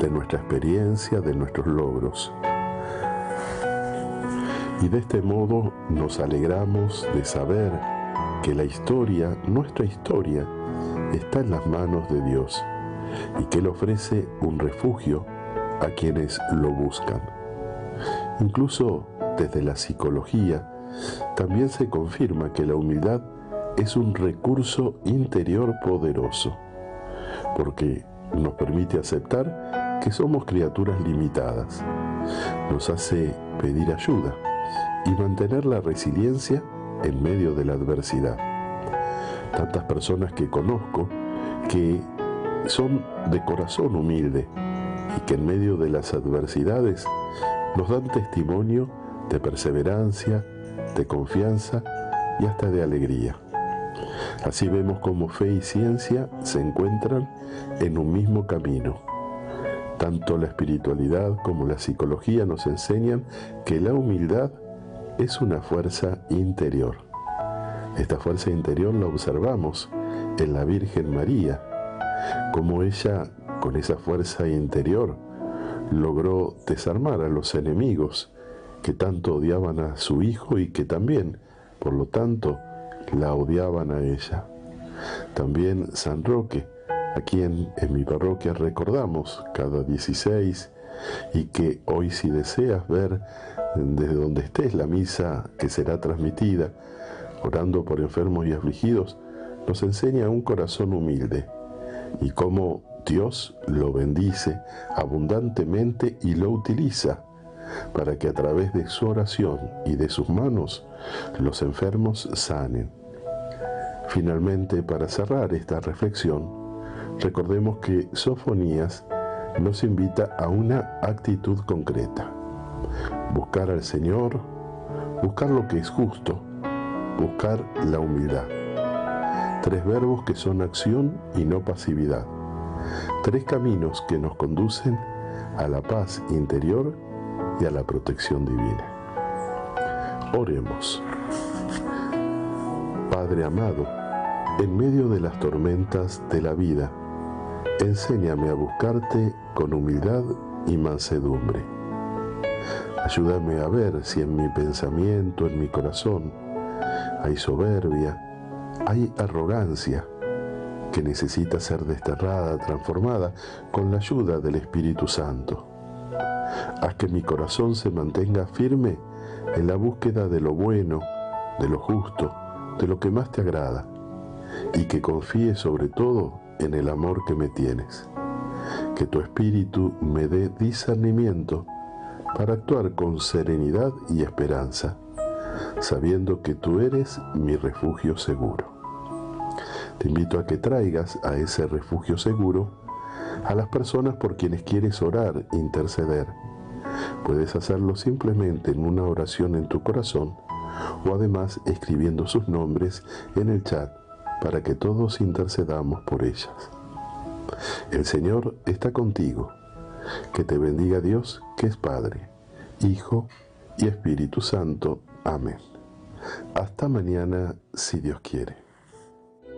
de nuestra experiencia, de nuestros logros. Y de este modo nos alegramos de saber que la historia, nuestra historia, está en las manos de Dios y que Él ofrece un refugio a quienes lo buscan. Incluso desde la psicología también se confirma que la humildad es un recurso interior poderoso, porque nos permite aceptar que somos criaturas limitadas, nos hace pedir ayuda y mantener la resiliencia en medio de la adversidad. Tantas personas que conozco que son de corazón humilde y que en medio de las adversidades nos dan testimonio de perseverancia, de confianza y hasta de alegría. Así vemos cómo fe y ciencia se encuentran en un mismo camino. Tanto la espiritualidad como la psicología nos enseñan que la humildad es una fuerza interior. Esta fuerza interior la observamos en la Virgen María, como ella, con esa fuerza interior, logró desarmar a los enemigos que tanto odiaban a su hijo y que también, por lo tanto, la odiaban a ella. También San Roque, a quien en mi parroquia recordamos cada 16, y que hoy, si deseas ver desde donde estés la misa que será transmitida, orando por enfermos y afligidos, nos enseña un corazón humilde y cómo Dios lo bendice abundantemente y lo utiliza para que a través de su oración y de sus manos los enfermos sanen. Finalmente, para cerrar esta reflexión, recordemos que Sofonías nos invita a una actitud concreta: buscar al Señor, buscar lo que es justo, buscar la humildad. 3 verbos que son acción y no pasividad. 3 caminos que nos conducen a la paz interior y a la protección divina. Oremos. Padre amado, en medio de las tormentas de la vida, enséñame a buscarte con humildad y mansedumbre. Ayúdame a ver si en mi pensamiento, en mi corazón, hay soberbia, hay arrogancia que necesita ser desterrada, transformada con la ayuda del Espíritu Santo. Haz que mi corazón se mantenga firme en la búsqueda de lo bueno, de lo justo, de lo que más te agrada, y que confíe sobre todo en el amor que me tienes. Que tu Espíritu me dé discernimiento para actuar con serenidad y esperanza, sabiendo que tú eres mi refugio seguro. Te invito a que traigas a ese refugio seguro a las personas por quienes quieres orar, interceder. Puedes hacerlo simplemente en una oración en tu corazón o además escribiendo sus nombres en el chat para que todos intercedamos por ellas. El Señor está contigo. Que te bendiga Dios, que es Padre, Hijo y Espíritu Santo. Amén. Hasta mañana, si Dios quiere.